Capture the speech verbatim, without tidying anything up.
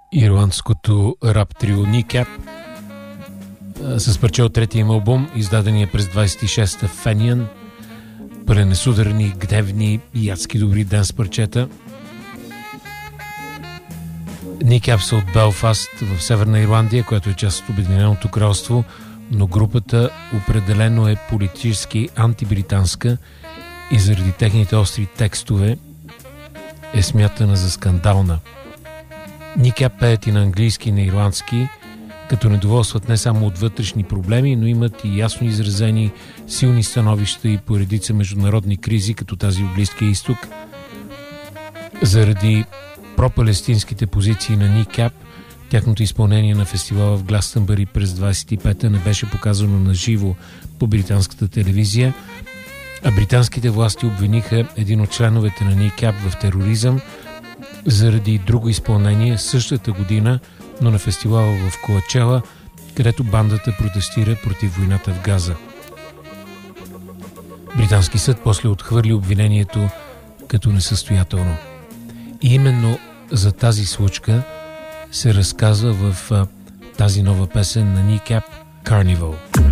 Ирландското рап трио Kneecap с парче от третия им албум, издадения през двайсет и шеста Fenian. Пренесударни, гневни и адски добри данс парчета. Kneecap са от Белфаст в Северна Ирландия, която е част от Обединеното кралство, но групата определено е политически антибританска и заради техните остри текстове е смятана за скандална. Kneecap пеят и на английски и на ирландски, като недоволстват не само от вътрешни проблеми, но имат и ясно изразени силни становища и по редица международни кризи, като тази в Близкия изток. Заради пропалестинските позиции на Kneecap, тяхното изпълнение на фестивала в Гластънбъри през двайсет и пета не беше показано на живо по британската телевизия, а британските власти обвиниха един от членовете на Kneecap в тероризъм заради друго изпълнение същата година, но на фестивала в Коачела, където бандата протестира против войната в Газа. Британски съд после отхвърли обвинението като несъстоятелно. И именно за тази случка се разказва в а, тази нова песен на Kneecap, Carnival.